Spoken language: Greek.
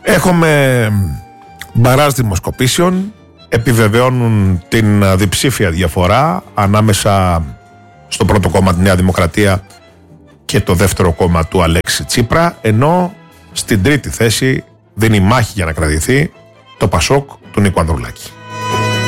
Έχουμε μπαράζ δημοσκοπήσεων, επιβεβαιώνουν την διψήφια διαφορά ανάμεσα στο πρώτο κόμμα τη Νέα Δημοκρατία και το δεύτερο κόμμα του Αλέξη Τσίπρα, ενώ στην τρίτη θέση δίνει μάχη για να κρατηθεί το Πασόκ του Νίκου Ανδρουλάκη.